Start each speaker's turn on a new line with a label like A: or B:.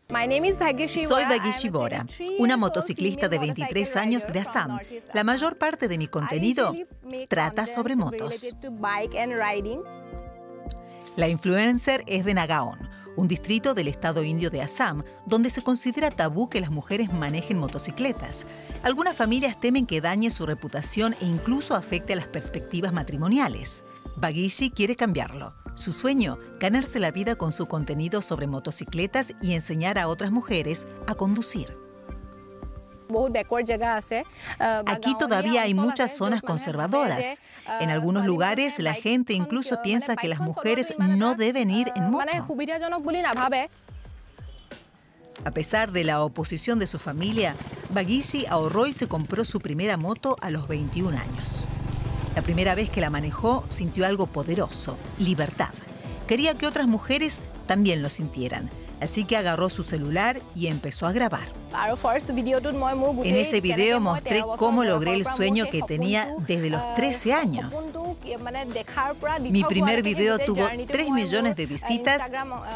A: Soy Bhagishi Bora, una motociclista de 23 años de Assam. La mayor parte de mi contenido trata sobre motos. La influencer es de Nagaon, un distrito del estado indio de Assam, donde se considera tabú que las mujeres manejen motocicletas. Algunas familias temen que dañe su reputación e incluso afecte a las perspectivas matrimoniales. Bhagishi quiere cambiarlo. Su sueño, ganarse la vida con su contenido sobre motocicletas y enseñar a otras mujeres a conducir. Aquí todavía hay muchas zonas conservadoras. En algunos lugares la gente incluso piensa que las mujeres no deben ir en moto. A pesar de la oposición de su familia, Bhagishi ahorró y se compró su primera moto a los 21 años. La primera vez que la manejó, sintió algo poderoso: libertad. Quería que otras mujeres también lo sintieran. Así que agarró su celular y empezó a grabar. En ese video mostré cómo logré el sueño que tenía desde los 13 años. Mi primer video tuvo 3 millones de visitas